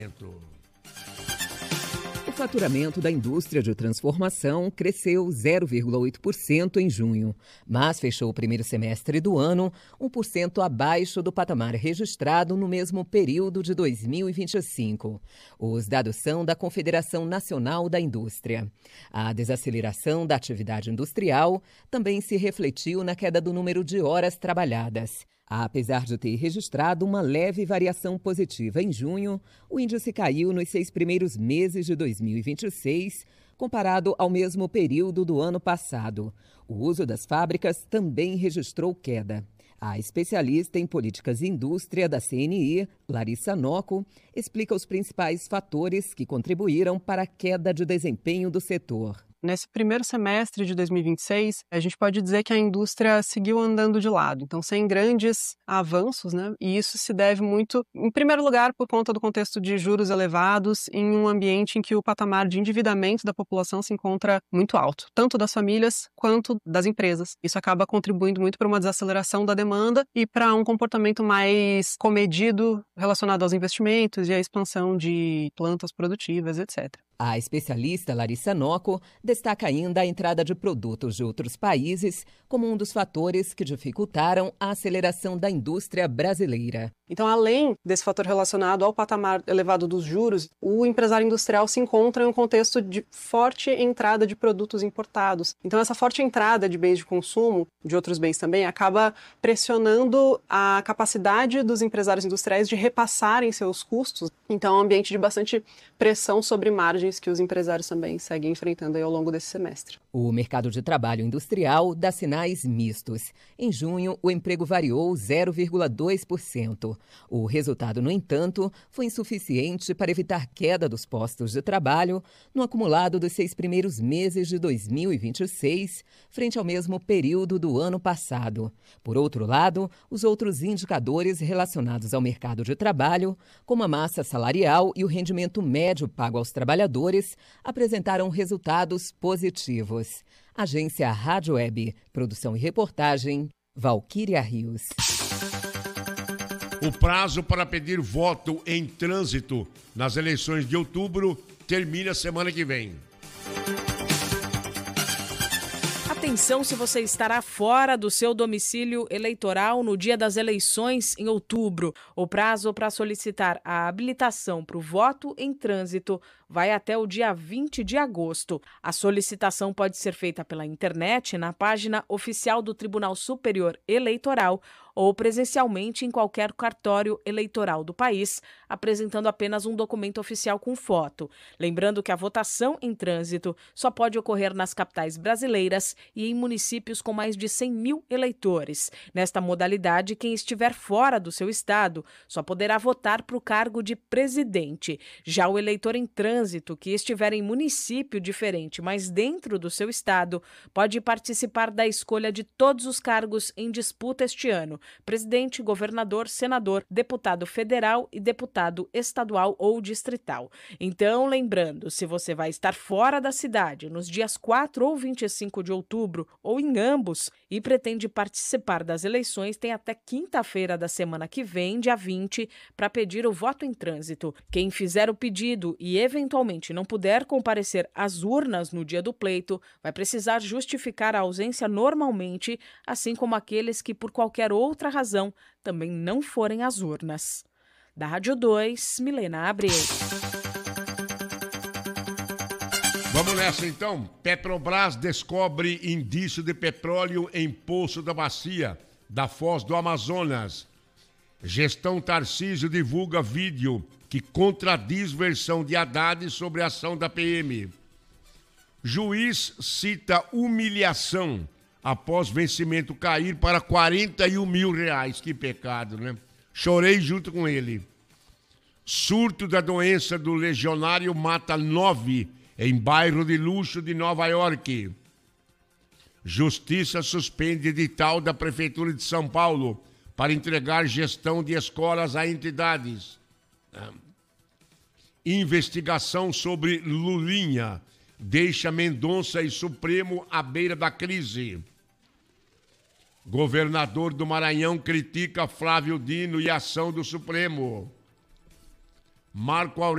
O faturamento da indústria de transformação cresceu 0,8% em junho, mas fechou o primeiro semestre do ano 1% abaixo do patamar registrado no mesmo período de 2025. Os dados são da Confederação Nacional da Indústria. A desaceleração da atividade industrial também se refletiu na queda do número de horas trabalhadas. Apesar de ter registrado uma leve variação positiva em junho, o índice caiu nos 6 primeiros meses de 2026, comparado ao mesmo período do ano passado. O uso das fábricas também registrou queda. A especialista em políticas e indústria da CNI, Larissa Nocco, explica os principais fatores que contribuíram para a queda de desempenho do setor. Nesse primeiro semestre de 2026, a gente pode dizer que a indústria seguiu andando de lado, então sem grandes avanços, né? E isso se deve muito, em primeiro lugar, por conta do contexto de juros elevados em um ambiente em que o patamar de endividamento da população se encontra muito alto, tanto das famílias quanto das empresas. Isso acaba contribuindo muito para uma desaceleração da demanda e para um comportamento mais comedido relacionado aos investimentos e à expansão de plantas produtivas, etc. A especialista Larissa Nocco destaca ainda a entrada de produtos de outros países como um dos fatores que dificultaram a aceleração da indústria brasileira. Então, além desse fator relacionado ao patamar elevado dos juros, o empresário industrial se encontra em um contexto de forte entrada de produtos importados. Então, essa forte entrada de bens de consumo, de outros bens também, acaba pressionando a capacidade dos empresários industriais de repassarem seus custos. Então, é um ambiente de bastante pressão sobre margens que os empresários também seguem enfrentando aí ao longo desse semestre. O mercado de trabalho industrial dá sinais mistos. Em junho, o emprego variou 0,2%. O resultado, no entanto, foi insuficiente para evitar queda dos postos de trabalho no acumulado dos 6 primeiros meses de 2026, frente ao mesmo período do ano passado. Por outro lado, os outros indicadores relacionados ao mercado de trabalho, como a massa salarial e o rendimento médio pago aos trabalhadores, apresentaram resultados positivos. Agência Rádio Web, produção e reportagem, Valquíria Rios. O prazo para pedir voto em trânsito nas eleições de outubro termina semana que vem. Atenção se você estará fora do seu domicílio eleitoral no dia das eleições em outubro. O prazo para solicitar a habilitação para o voto em trânsito vai até o dia 20 de agosto. A solicitação pode ser feita pela internet na página oficial do Tribunal Superior Eleitoral ou presencialmente em qualquer cartório eleitoral do país, apresentando apenas um documento oficial com foto. Lembrando que a votação em trânsito só pode ocorrer nas capitais brasileiras e em municípios com mais de 100 mil eleitores. Nesta modalidade, quem estiver fora do seu estado só poderá votar para o cargo de presidente. Já o eleitor em trânsito, que estiver em município diferente, mas dentro do seu estado, pode participar da escolha de todos os cargos em disputa este ano: presidente, governador, senador, deputado federal e deputado estadual ou distrital. Então, lembrando, se você vai estar fora da cidade nos dias 4 ou 25 de outubro, ou em ambos, e pretende participar das eleições, tem até quinta-feira da semana que vem, dia 20, para pedir o voto em trânsito. Quem fizer o pedido e eventualmente não puder comparecer às urnas no dia do pleito, vai precisar justificar a ausência normalmente, assim como aqueles que, por qualquer outra razão, também não forem às urnas. Da Rádio 2, Milena Abreu. Vamos nessa então. Petrobras descobre indício de petróleo em poço da bacia da Foz do Amazonas. Gestão Tarcísio divulga vídeo que contradiz versão de Haddad sobre a ação da PM. Juiz cita humilhação após vencimento cair para R$41 mil. Que pecado, né? Chorei junto com ele. Surto da doença do legionário mata 9 em bairro de luxo de Nova York. Justiça suspende edital da Prefeitura de São Paulo para entregar gestão de escolas a entidades. Investigação sobre Lulinha deixa Mendonça e Supremo à beira da crise. Governador do Maranhão critica Flávio Dino e ação do Supremo. Marco